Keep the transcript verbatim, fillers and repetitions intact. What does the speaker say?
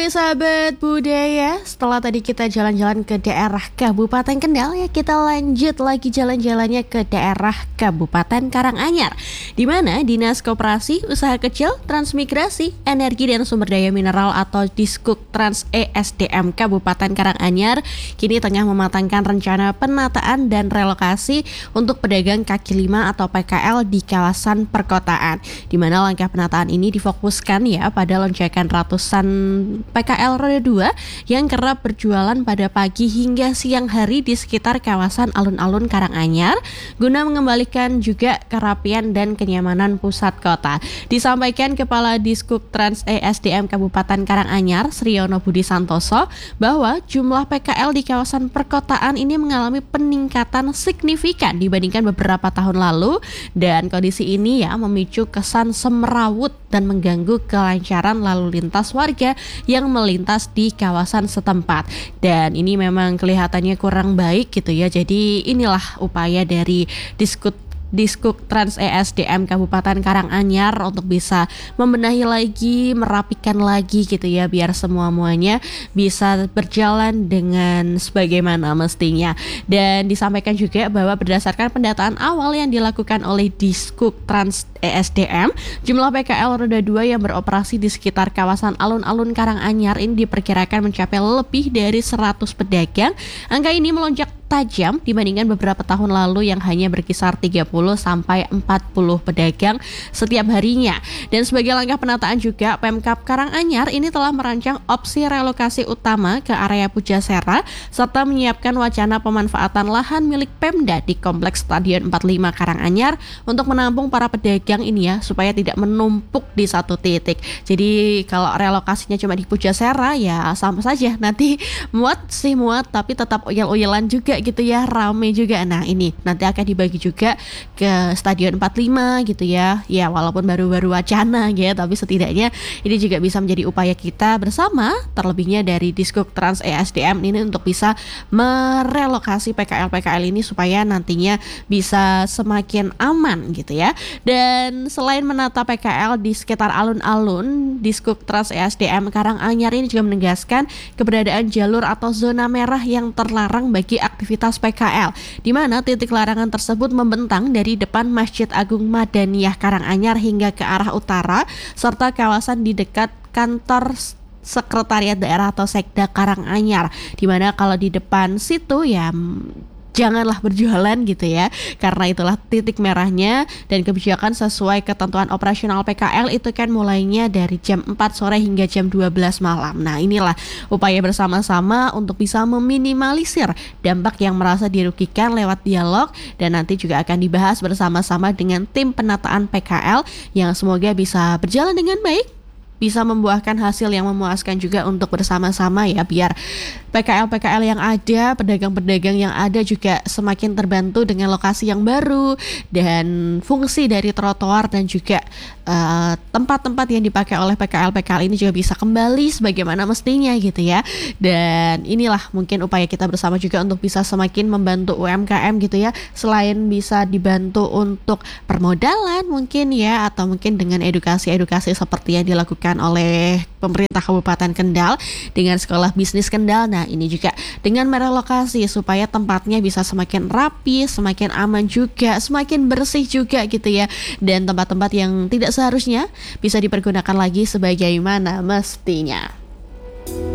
Oke sahabat budaya, setelah tadi kita jalan-jalan ke daerah Kabupaten Kendal ya, kita lanjut lagi jalan-jalannya ke daerah Kabupaten Karanganyar, di mana Dinas Koperasi Usaha Kecil, Transmigrasi, Energi dan Sumber Daya Mineral atau Diskuk Trans E S D M Kabupaten Karanganyar kini tengah mematangkan rencana penataan dan relokasi untuk pedagang kaki lima atau P K L di kawasan perkotaan, di mana langkah penataan ini difokuskan ya pada lonjakan ratusan P K L roda dua yang kerap berjualan pada pagi hingga siang hari di sekitar kawasan alun-alun Karanganyar guna mengembalikan juga kerapian dan kenyamanan pusat kota. Disampaikan Kepala Diskuk Trans E S D M Kabupaten Karanganyar Sriono Budi Santoso bahwa jumlah P K L di kawasan perkotaan ini mengalami peningkatan signifikan dibandingkan beberapa tahun lalu, dan kondisi ini ya memicu kesan semrawut dan mengganggu kelancaran lalu lintas warga yang melintas di kawasan setempat. Dan ini memang kelihatannya kurang baik gitu ya. Jadi inilah upaya dari Diskuk Diskuk Trans E S D M Kabupaten Karanganyar untuk bisa membenahi lagi, merapikan lagi gitu ya, biar semua-muanya bisa berjalan dengan sebagaimana mestinya. Dan disampaikan juga bahwa berdasarkan pendataan awal yang dilakukan oleh Diskuk Trans E S D M, jumlah P K L roda dua yang beroperasi di sekitar kawasan alun-alun Karanganyar ini diperkirakan mencapai lebih dari seratus pedagang. Angka ini melonjak tajam dibandingkan beberapa tahun lalu yang hanya berkisar tiga puluh sampai empat puluh pedagang setiap harinya. Dan sebagai langkah penataan juga, Pemkab Karanganyar ini telah merancang opsi relokasi utama ke area Pujasera serta menyiapkan wacana pemanfaatan lahan milik Pemda di Kompleks Stadion empat puluh lima Karanganyar untuk menampung para pedagang ini ya, supaya tidak menumpuk di satu titik. Jadi kalau relokasinya cuma di Pujasera ya sama saja, nanti muat sih muat tapi tetap uyel-uyelan juga gitu ya, rame juga. Nah ini nanti akan dibagi juga ke Stadion empat puluh lima gitu ya. Ya walaupun baru-baru wacana ya, tapi setidaknya ini juga bisa menjadi upaya kita bersama, terlebihnya dari Diskuk Trans E S D M ini untuk bisa merelokasi P K L-P K L ini supaya nantinya bisa semakin aman gitu ya. Dan selain menata P K L di sekitar alun-alun, Diskuk Trans E S D M Karanganyar ini juga menegaskan keberadaan jalur atau zona merah yang terlarang bagi aktivitas P K L, di mana titik larangan tersebut membentang dari depan Masjid Agung Madaniyah Karanganyar hingga ke arah utara, serta kawasan di dekat kantor Sekretariat Daerah atau Sekda Karanganyar, di mana kalau di depan situ ya janganlah berjualan gitu ya, karena itulah titik merahnya. Dan kebijakan sesuai ketentuan operasional P K L itu kan mulainya dari jam empat sore hingga jam dua belas malam. Nah inilah upaya bersama-sama untuk bisa meminimalisir dampak yang merasa dirugikan lewat dialog, dan nanti juga akan dibahas bersama-sama dengan tim penataan P K L yang semoga bisa berjalan dengan baik, bisa membuahkan hasil yang memuaskan juga untuk bersama-sama ya, biar P K L-P K L yang ada, pedagang-pedagang yang ada juga semakin terbantu dengan lokasi yang baru dan fungsi dari trotoar dan juga uh, tempat-tempat yang dipakai oleh P K L-P K L ini juga bisa kembali sebagaimana mestinya gitu ya. Dan inilah mungkin upaya kita bersama juga untuk bisa semakin membantu U M K M gitu ya, selain bisa dibantu untuk permodalan mungkin ya, atau mungkin dengan edukasi-edukasi seperti yang dilakukan oleh pemerintah Kabupaten Kendal dengan Sekolah Bisnis Kendal. Nah ini juga dengan merelokasi supaya tempatnya bisa semakin rapi, semakin aman juga, semakin bersih juga gitu ya, dan tempat-tempat yang tidak seharusnya bisa dipergunakan lagi sebagaimana mestinya.